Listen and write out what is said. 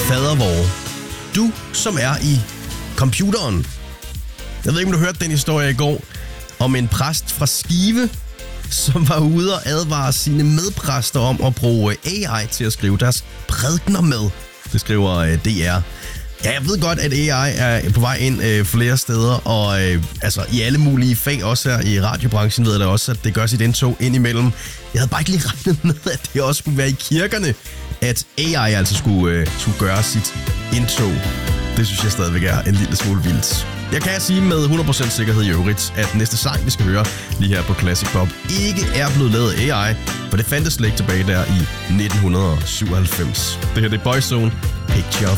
fadervor. Du, som er i computeren. Jeg ved ikke, om du hørte den historie i går om en præst fra Skive, som var ude og advare sine medpræster om at bruge AI til at skrive deres prædikener med. Det skriver DR. Ja, jeg ved godt, at AI er på vej ind flere steder, og altså i alle mulige fag, også her i radiobranchen, ved jeg da også, at det gør sit indtog indimellem. Jeg havde bare ikke lige regnet med, at det også skulle være i kirkerne, at AI altså skulle gøre sit indtog. Det synes jeg stadigvæk er en lille smule vildt. Jeg kan sige med 100% sikkerhed i øvrigt, at næste sang, vi skal høre lige her på Classic Pop, ikke er blevet lavet af AI, for det fandtes slet ikke tilbage der i 1997. Det her det er Boyzone, Picture of